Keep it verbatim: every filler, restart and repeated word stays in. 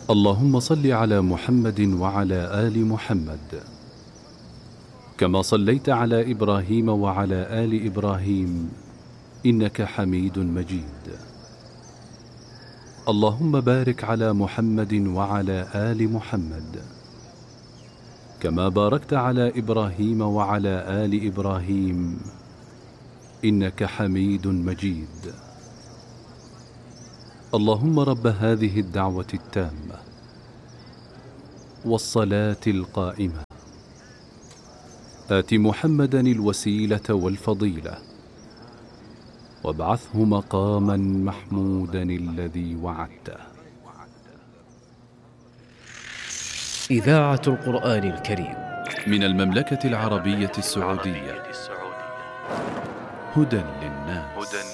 اللهم صل على محمد وعلى آل محمد كما صليت على إبراهيم وعلى آل إبراهيم إنك حميد مجيد. اللهم بارك على محمد وعلى آل محمد كما باركت على إبراهيم وعلى آل إبراهيم إنك حميد مجيد. اللهم رب هذه الدعوة التامة والصلاة القائمة آت محمدا الوسيلة والفضيلة وابعثه مقاما محمودا الذي وعدته. إذاعة القرآن الكريم من المملكة العربية السعودية. هدى